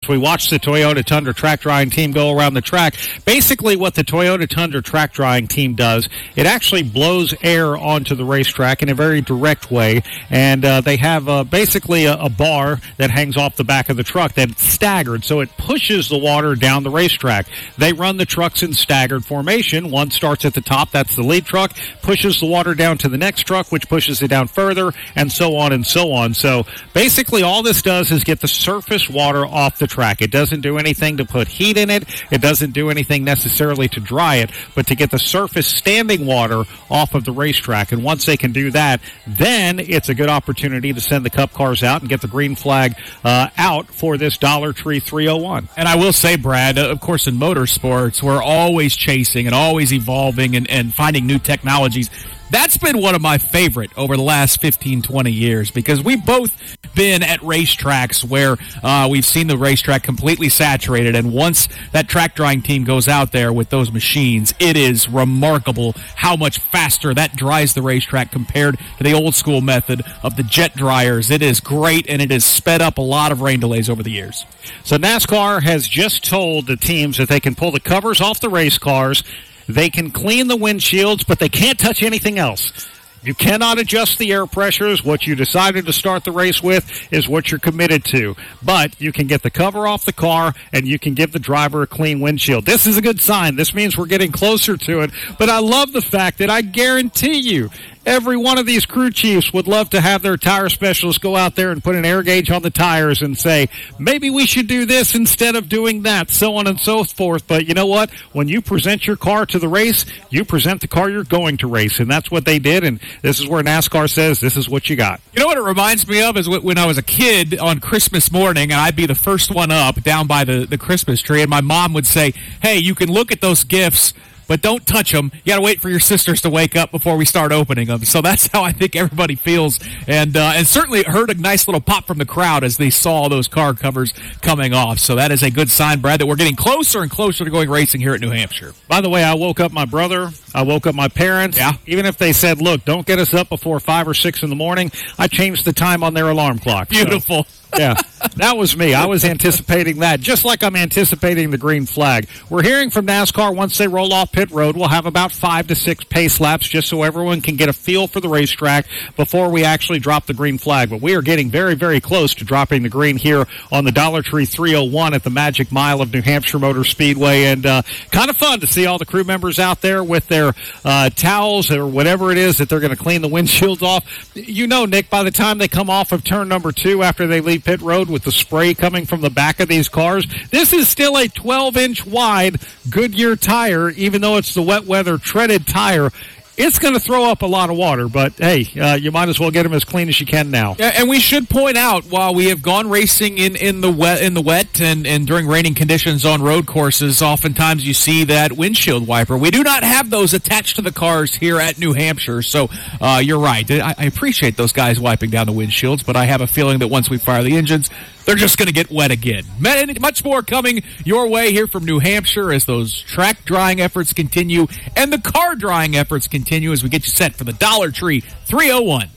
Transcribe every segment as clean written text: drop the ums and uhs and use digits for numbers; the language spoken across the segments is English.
we watched the Toyota Tundra track drying team go around the track. Basically, what the Toyota Tundra track drying team does, it actually blows air onto the racetrack in a very direct way, and they have basically a bar that hangs off the back of the truck that's staggered, so it pushes the water down the racetrack. They run the trucks in staggered formation. One starts at the top, that's the lead truck, pushes the water down to the next truck, which pushes it down further, and so on and so on. So basically all this does is get the surface water off the track. It doesn't do anything to put heat in it. It doesn't do anything necessarily to dry it, but to get the surface standing water off of the racetrack. And once they can do that, then it's a good opportunity to send the Cup cars out and get the green flag out for this Dollar Tree 301. And I will say, Brad, of course, in motorsports, we're always chasing and always evolving and finding new technologies. That's been one of my favorite over the last 15, 20 years, because we've both been at racetracks where we've seen the racetrack completely saturated, and once that track drying team goes out there with those machines, it is remarkable how much faster that dries the racetrack compared to the old school method of the jet dryers. It is great, and it has sped up a lot of rain delays over the years. So NASCAR has just told the teams that they can pull the covers off the race cars. They can clean the windshields, but they can't touch anything else. You cannot adjust the air pressures. What you decided to start the race with is what you're committed to. But you can get the cover off the car, and you can give the driver a clean windshield. This is a good sign. This means we're getting closer to it. But I love the fact that I guarantee you, every one of these crew chiefs would love to have their tire specialist go out there and put an air gauge on the tires and say, maybe we should do this instead of doing that, so on and so forth. But you know what? When you present your car to the race, you present the car you're going to race, and that's what they did, and this is where NASCAR says this is what you got. You know what it reminds me of is when I was a kid on Christmas morning, and I'd be the first one up down by the Christmas tree, and my mom would say, hey, you can look at those gifts, but don't touch them. You got to wait for your sisters to wake up before we start opening them. So that's how I think everybody feels. And certainly heard a nice little pop from the crowd as they saw those car covers coming off. So that is a good sign, Brad, that we're getting closer and closer to going racing here at New Hampshire. By the way, I woke up my brother. I woke up my parents. Yeah. Even if they said, look, don't get us up before 5 or 6 in the morning, I changed the time on their alarm clock. Beautiful. So, yeah, that was me. I was anticipating that, just like I'm anticipating the green flag. We're hearing from NASCAR once they roll off pit road, we'll have about 5 to 6 pace laps just so everyone can get a feel for the racetrack before we actually drop the green flag. But we are getting very, very close to dropping the green here on the Dollar Tree 301 at the Magic Mile of New Hampshire Motor Speedway. And kind of fun to see all the crew members out there with their towels or whatever it is that they're going to clean the windshields off. You know, Nick, by the time they come off of turn number 2 after they leave pit road with the spray coming from the back of these cars, this is still a 12-inch wide Goodyear tire, even though it's the wet weather treaded tire. It's going to throw up a lot of water, but hey, you might as well get them as clean as you can now. Yeah, and we should point out, while we have gone racing in the wet and during raining conditions on road courses, oftentimes you see that windshield wiper. We do not have those attached to the cars here at New Hampshire, so you're right. I appreciate those guys wiping down the windshields, but I have a feeling that once we fire the engines, they're just going to get wet again. Much more coming your way here from New Hampshire as those track drying efforts continue and the car drying efforts continue as we get you set for the Dollar Tree 301.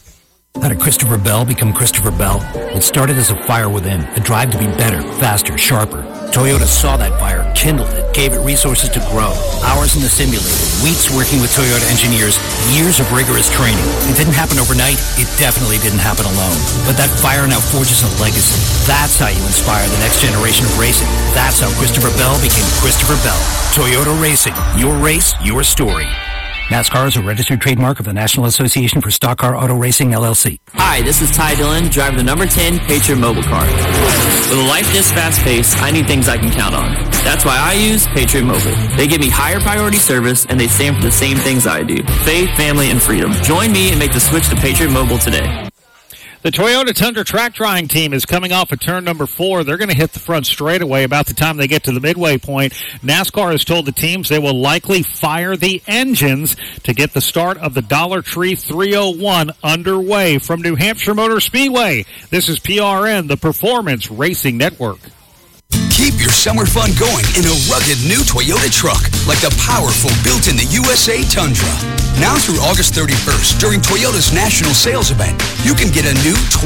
How did Christopher Bell become Christopher Bell? It started as a fire within, a drive to be better, faster, sharper. Toyota saw that fire, kindled it, gave it resources to grow. Hours in the simulator, weeks working with Toyota engineers, years of rigorous training. It didn't happen overnight. It definitely didn't happen alone. But that fire now forges a legacy. That's how you inspire the next generation of racing. That's how Christopher Bell became Christopher Bell. Toyota Racing. Your race, your story. NASCAR is a registered trademark of the National Association for Stock Car Auto Racing, LLC. Hi, this is Ty Dillon, driving the number 10 Patriot Mobile car. With a life this fast-paced, I need things I can count on. That's why I use Patriot Mobile. They give me higher priority service, and they stand for the same things I do. Faith, family, and freedom. Join me and make the switch to Patriot Mobile today. The Toyota Tundra track drying team is coming off of turn number 4. They're going to hit the front straightaway about the time they get to the midway point. NASCAR has told the teams they will likely fire the engines to get the start of the Dollar Tree 301 underway from New Hampshire Motor Speedway. This is PRN, the Performance Racing Network. Keep your summer fun going in a rugged new Toyota truck like the powerful built-in-the-USA Tundra. Now through August 31st, during Toyota's national sales event, you can get a new